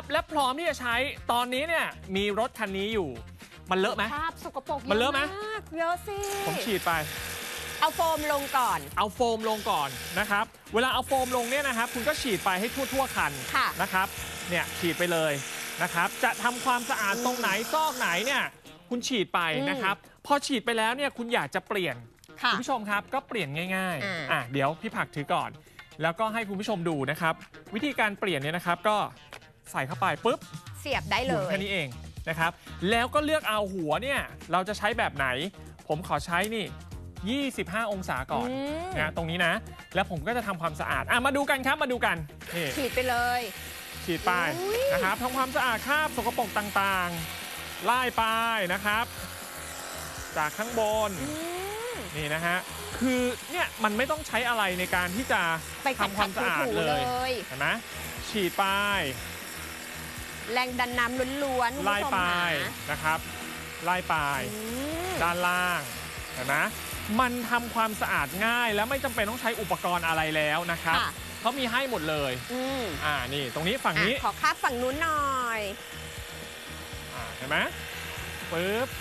และพร้อมที่จะใช้ตอนนี้เนี่ยมีรถคันนี้อยู่มันเลอะไหมภาพสกปรกมันเลอะไหมเยอะสิผมฉีดไปเอาโฟมลงก่อนนะครับเวลาเอาโฟมลงเนี่ยนะครับคุณก็ฉีดไปให้ทั่วคันนะครับเนี่ยฉีดไปเลยนะครับจะทำความสะอาดตรงไหนซอกไหนเนี่ยคุณฉีดไปนะครับพอฉีดไปแล้วเนี่ยคุณอยากจะเปลี่ยนคุณผู้ชมครับก็เปลี่ยนง่ายๆเดี๋ยวพี่ผักถือก่อนแล้วก็ให้คุณผู้ชมดูนะครับวิธีการเปลี่ยนเนี่ยนะครับก็ใส่เข้าไปปุ๊บเสียบได้เลยแค่นี้เองนะครับแล้วก็เลือกเอาหัวเนี่ยเราจะใช้แบบไหนผมขอใช้นี่25 องศาก่อนนะตรงนี้นะแล้วผมก็จะทำความสะอาดมาดูกันครับมาดูกันฉีดไปเลยฉีดไปนะครับทำความสะอาดคราบสกปรกต่างๆไล่ไปนะครับจากข้างบนนี่นะฮะคือเนี่ยมันไม่ต้องใช้อะไรในการที่จะทำความสะอาดเลยเห็นไหมฉีดไปแรงดันน้ำล้วนๆไล่ไปนะครับไล่ไปด้านล่างเห็นไหมมันทำความสะอาดง่ายแล้วไม่จำเป็นต้องใช้อุปกรณ์อะไรแล้วนะครับเขามีให้หมดเลยนี่ตรงนี้ฝั่งนี้ขอคาบฝั่งนู้นหน่อยเห็นไหมปึ๊บ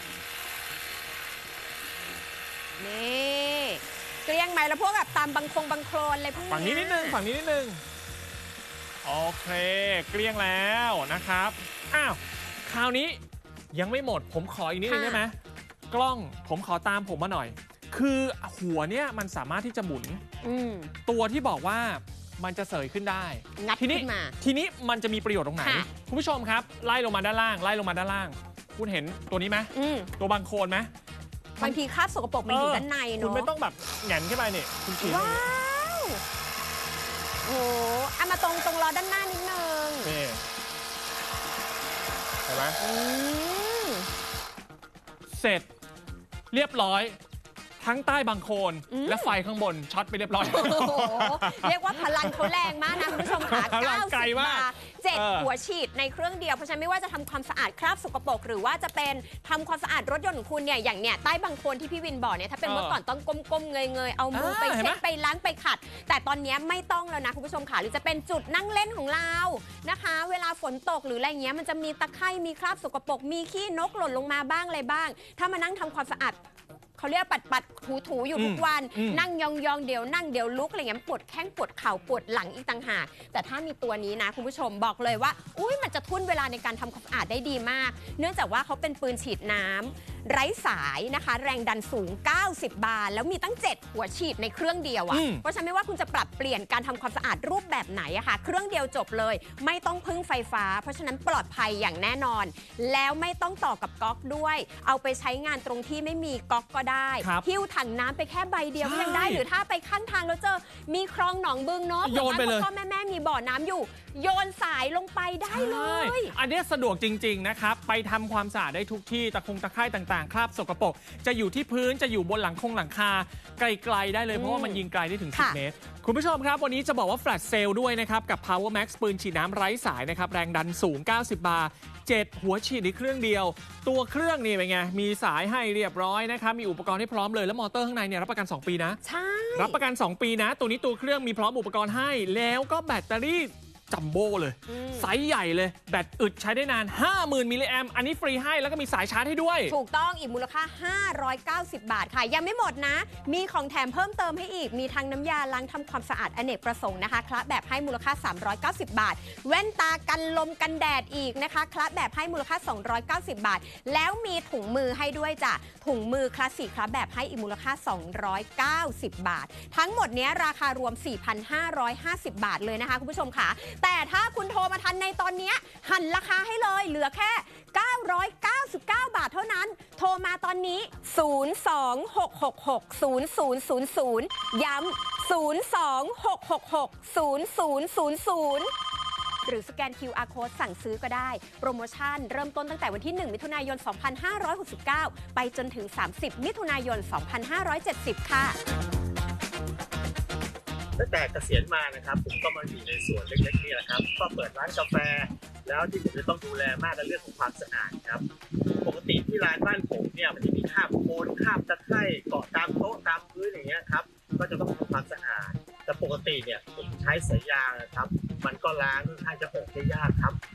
นี่เกลี้ยงไหมแล้วพวกแบบตามบังโคลนอะไรพวกนี้ฝั่งนี้นิดนึงโอเคเกลี้ยงแล้วนะครับคราวนี้ยังไม่หมดผมขออีกนิดนึงได้ไหมกล้องผมขอตามผมมาหน่อยคือหัวเนี่ยมันสามารถที่จะหมุนตัวที่บอกว่ามันจะเสยขึ้นได้ทีนี้มันจะมีประโยชน์ตรงไหนคุณผู้ชมครับไล่ลงมาด้านล่างคุณเห็นตัวนี้ไหมตัวบังโคลนไหมบางทีคราบสกปรกมันอยู่ด้านในเนาะคุณไม่ต้องแบบแหงนขึ้นไปนี่คุณฉีดว้าวโอ้มาตรงล้อด้านหน้านิดนึงนี่เห็นไหมเสร็จเรียบร้อยทั้งใต้บังโคลนและไฟข้างบนช็อตไปเรียบร้อยเรียกว่าพลังเขาแรงมากนะคุณผู้ชมค่ะ90 บาท7 หัวฉีดในเครื่องเดียวเพราะฉะนั้นไม่ว่าจะทำความสะอาดคราบสกปรกหรือว่าจะเป็นทำความสะอาดรถยนต์ของคุณเนี่ยอย่างเนี่ยใต้บังโคลนที่พี่วินบอกเนี่ยถ้าเป็นเมื่อก่อนต้องก้มๆเงยเอามือไปเช็ดไปล้างไปขัดแต่ตอนนี้ไม่ต้องแล้วนะคุณผู้ชมค่ะหรือจะเป็นจุดนั่งเล่นของเรานะคะเวลาฝนตกหรืออะไรเงี้ยมันจะมีตะไคร่มีคราบสกปรกมีขี้นกหล่นลงมาบ้างอะไรบ้างถ้ามานั่งทำความสะอาดเขาเรียกปัดถูอยู่ทุกวันนั่งยองเดี๋ยวนั่งเดี๋ยวลุกอะไรเงี้ยปวดแข้งปวดเข่าปวดหลังอีกต่างหากแต่ถ้ามีตัวนี้นะคุณผู้ชมบอกเลยว่ามันจะทุ่นเวลาในการทำความสะอาดได้ดีมากเนื่องจากว่าเขาเป็นปืนฉีดน้ำไร้สายนะคะแรงดันสูง90 บาร์แล้วมีตั้ง7 หัวฉีดในเครื่องเดียวเพราะฉะนั้นไม่ว่าคุณจะปรับเปลี่ยนการทำความสะอาดรูปแบบไหนค่ะเครื่องเดียวจบเลยไม่ต้องพึ่งไฟฟ้าเพราะฉะนั้นปลอดภัยอย่างแน่นอนแล้วไม่ต้องต่อกับก๊อกด้วยเอาไปใช้งานตรงที่ไม่มีก๊อกก็ได้หิ้วถังน้ำไปแค่ใบเดียวก็ยังได้หรือถ้าไปข้างทางแล้วเจอมีคลองหนองบึงเนาะโยนไปเลยพ่อแม่มีบ่อน้ำอยู่โยนสายลงไปได้เลยอันนี้สะดวกจริงๆนะครับไปทำความสะอาดได้ทุกที่ตะไคร่ต่างๆคราบสกปรกจะอยู่ที่พื้นจะอยู่บนหลังคาไกลๆได้เลยเพราะว่ามันยิงไกลได้ถึง10 เมตรคุณผู้ชมครับวันนี้จะบอกว่าแฟลชเซลด้วยนะครับกับ Power Max ปืนฉีดน้ำไร้สายนะครับแรงดันสูง90 บาร์7 หัวฉีดในเครื่องเดียวตัวเครื่องนี่เป็นไงมีสายให้เรียบร้อยนะครับมีอุปกรณ์ให้พร้อมเลยแล้วมอเตอร์ข้างในเนี่ยรับประกัน2 ปีนะใช่รับประกัน2 ปีนะตัวนี้ตัวเครื่องมีพร้อมอุปกรณ์ให้แล้วก็แบตเตอรี่จัมโบ้เลยไซส์ใหญ่เลยแบตอึดใช้ได้นาน 50,000 มิลลิแอมอันนี้ฟรีให้แล้วก็มีสายชาร์จให้ด้วยถูกต้องอีกมูลค่า590 บาทค่ะยังไม่หมดนะมีของแถมเพิ่มเติมให้อีกมีทั้งน้ำยาล้างทำความสะอาดอเนกประสงค์นะคะคละแบบให้มูลค่า390 บาทแว่นตากันลมกันแดดอีกนะคะคละแบบให้มูลค่า290 บาทแล้วมีถุงมือให้ด้วยจ้ะถุงมือคลาสสิกคละแบบให้อีกมูลค่า290 บาททั้งหมดนี้ราคารวม 4,550 บาทเลยนะคะคุณผู้ชมค่ะแต่ถ้าคุณโทรมาทันในตอนนี้หันราคาให้เลยเหลือแค่999 บาทเท่านั้นโทรมาตอนนี้026660000ย้ำ026660000หรือสแกน QR Code สั่งซื้อก็ได้โปรโมชั่นเริ่มต้นตั้งแต่วันที่1 มิถุนายน 2569ไปจนถึง30 มิถุนายน 2570ค่ะตั้งแต่เกษียณมานะครับผมก็มาอยู่ในสวนเล็กๆนี่แหละครับก็เปิดร้านกาแฟแล้วที่ผมจะต้องดูแลมากในเรื่องของความสะอาดครับปกติที่ร้านบ้านผมเนี่ยมันจะมีคราบโคลนคราบตะไคร่เกาะตามโต๊ะตามพื้นอย่างเงี้ยครับก็จะต้องทำความสะอาดแต่ปกติเนี่ยผมใช้สายยางนะครับมันก็ล้างค่อนข้างจะออกได้ยากครับ